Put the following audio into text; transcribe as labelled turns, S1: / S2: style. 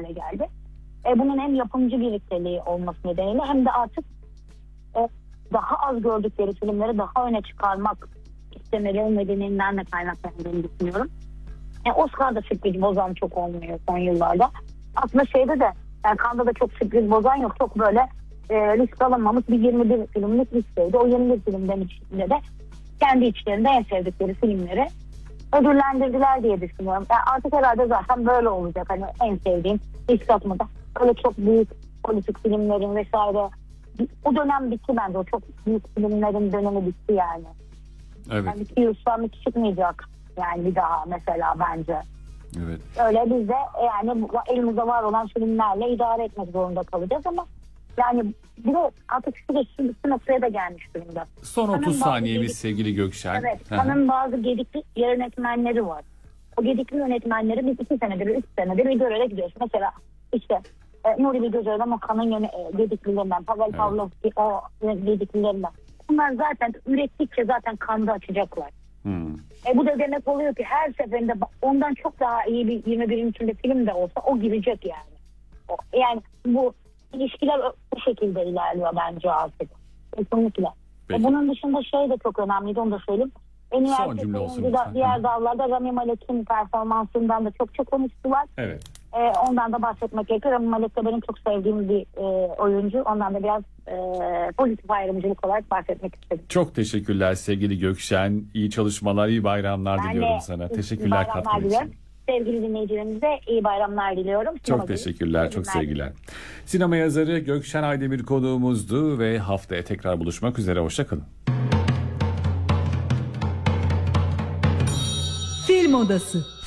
S1: hale geldi. Bunun hem yapımcı birlikteliği olması nedeniyle hem de artık daha az gördükleri filmleri daha öne çıkarmak istemeleri nedeninden de kaynaklandığını düşünüyorum. Oscar'da sürpriz bozan çok olmuyor son yıllarda. Aslında şeyde de yani Cannes'da da çok sürpriz bozan yok. Çok böyle risk alınmamış bir 21 filmlik listeydi. O 21 filmden içinde de kendi içlerinde en sevdikleri filmleri ödüllendirdiler diye düşünüyorum. Yani artık herhalde zaten böyle olacak. Hani en sevdiğim risk atmada. Öyle çok büyük politik filmlerin vesaire. O dönem bitti bence. O çok büyük filmlerin dönemi bitti yani.
S2: Evet.
S1: Yani 2 yıl sonra çıkmayacak yani bir daha mesela bence.
S2: Evet.
S1: Öyle biz de yani elimizde var olan filmlerle idare etmek zorunda kalacağız ama yani bir de artık şu noktaya da gelmiş durumda.
S2: Son 30 saniyemiz sevgili Gökşen.
S1: Evet. Kanın bazı gedikli yönetmenleri var. O gedikli yönetmenleri biz 2 senedir, 3 senedir bir görerek gidiyoruz. Mesela işte Nuri Bilge ama Kanın gediklilerinden, Pavel Pavlovski o gediklilerinden. Bunlar zaten ürettikçe zaten kanda açacaklar. Bu da demek oluyor ki her seferinde ondan çok daha iyi bir 21'in içinde film de olsa o girecek yani. Yani bu ilişkiler bu şekilde ilerliyor bence artık. Kesinlikle. Bunun dışında şey de çok önemliydi, onu da söyleyeyim. En iyi erkek oyuncu da diğer dallarda Rami Malek'in performansından da çok konuştular.
S2: Evet.
S1: Ondan da bahsetmek gerekiyor. Rami Malek de benim çok sevdiğim bir oyuncu. Ondan da biraz pozitif ayrımcılık olarak bahsetmek istedim.
S2: Çok teşekkürler sevgili Gökşen. İyi çalışmalar, iyi bayramlar diliyorum sana. Teşekkürler katkın için.
S1: Sevgili dinleyicilerimize iyi bayramlar diliyorum.
S2: Çok teşekkürler, çok sevgiler. Sinema yazarı Gökşen Aydemir konuğumuzdu ve haftaya tekrar buluşmak üzere. Hoşçakalın.
S3: Film Odası.